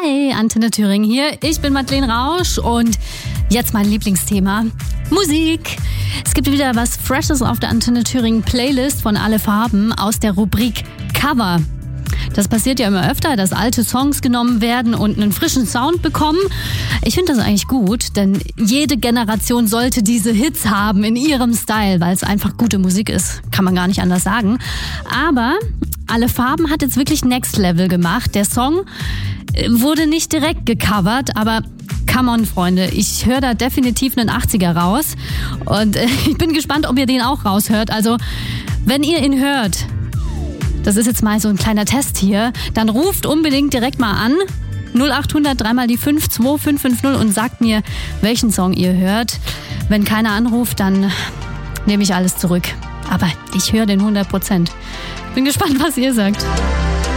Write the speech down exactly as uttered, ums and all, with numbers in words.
Hi, Antenne Thüringen hier. Ich bin Madeleine Rausch und jetzt mein Lieblingsthema, Musik. Es gibt wieder was Freshes auf der Antenne Thüringen Playlist von Alle Farben aus der Rubrik Cover. Das passiert ja immer öfter, dass alte Songs genommen werden und einen frischen Sound bekommen. Ich finde das eigentlich gut, denn jede Generation sollte diese Hits haben in ihrem Style, weil es einfach gute Musik ist. Kann man gar nicht anders sagen. Aber Alle Farben hat jetzt wirklich Next Level gemacht. Der Song wurde nicht direkt gecovert, aber come on, Freunde, ich höre da definitiv einen achtziger raus. Und äh, ich bin gespannt, ob ihr den auch raushört. Also, wenn ihr ihn hört, das ist jetzt mal so ein kleiner Test hier, dann ruft unbedingt direkt mal an. null acht hundert drei mal die fünf zwei fünf fünf null und sagt mir, welchen Song ihr hört. Wenn keiner anruft, dann nehme ich alles zurück. Aber ich höre den hundert Prozent. Bin gespannt, was ihr sagt.